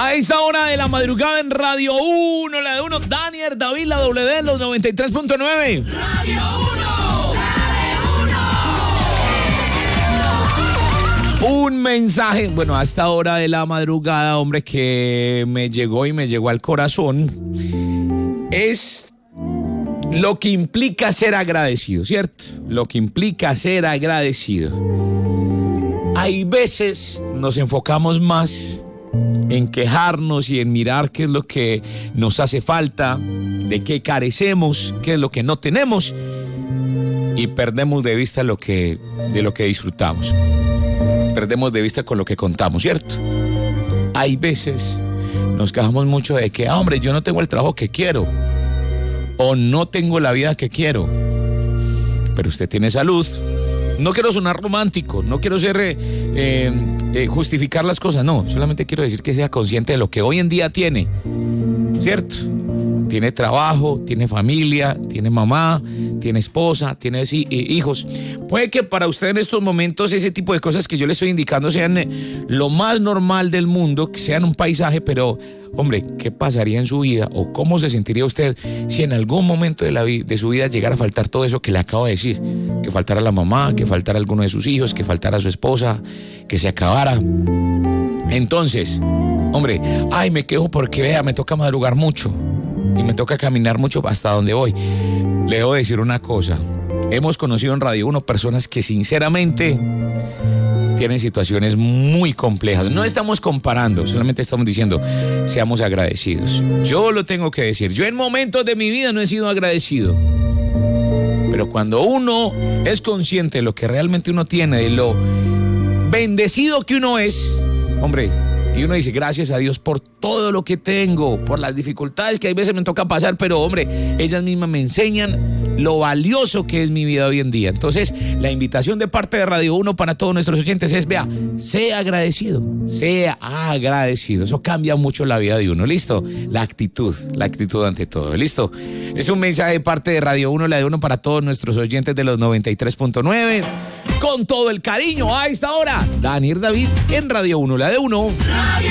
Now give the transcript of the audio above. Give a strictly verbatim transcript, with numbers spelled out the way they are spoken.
A esta hora de la madrugada en Radio uno, la de uno, Daniel David, la doble D, los noventa y tres punto nueve. Radio uno, la de uno. Un mensaje, bueno, a esta hora de la madrugada, hombre, que me llegó y me llegó al corazón, es lo que implica ser agradecido, ¿cierto? Lo que implica ser agradecido. Hay veces nos enfocamos más en quejarnos y en mirar qué es lo que nos hace falta, de qué carecemos, qué es lo que no tenemos, y perdemos de vista lo que, de lo que disfrutamos. Perdemos de vista con lo que contamos, ¿cierto? Hay veces nos quejamos mucho de que, ah, hombre, yo no tengo el trabajo que quiero, o no tengo la vida que quiero, pero usted tiene salud. No quiero sonar romántico, no quiero ser eh, eh, justificar las cosas, no, solamente quiero decir que sea consciente de lo que hoy en día tiene, ¿cierto? Tiene trabajo, tiene familia, tiene mamá, tiene esposa, tiene hijos. Puede que para usted en estos momentos ese tipo de cosas que yo le estoy indicando sean lo más normal del mundo, que sean un paisaje, pero, hombre, ¿qué pasaría en su vida o cómo se sentiría usted si en algún momento de, la vi- de su vida llegara a faltar todo eso que le acabo de decir? Que faltara la mamá, que faltara alguno de sus hijos, que faltara su esposa, que se acabara. Entonces, hombre, ay, me quejo porque, vea, me toca madrugar mucho y me toca caminar mucho hasta donde voy. Le debo decir una cosa. Hemos conocido en Radio uno personas que sinceramente tienen situaciones muy complejas. No estamos comparando, solamente estamos diciendo, seamos agradecidos. Yo lo tengo que decir. Yo en momentos de mi vida no he sido agradecido. Pero cuando uno es consciente de lo que realmente uno tiene, de lo bendecido que uno es, hombre, y uno dice, gracias a Dios por todo lo que tengo, por las dificultades que hay veces me toca pasar, pero hombre, ellas mismas me enseñan lo valioso que es mi vida hoy en día. Entonces, la invitación de parte de Radio uno para todos nuestros oyentes es, vea, sea agradecido, sea agradecido. Eso cambia mucho la vida de uno, ¿listo? La actitud, la actitud ante todo, ¿listo? Es un mensaje de parte de Radio uno, la de uno para todos nuestros oyentes de los noventa y tres punto nueve. Con todo el cariño a esta hora, Daniel David en Radio uno, la de uno.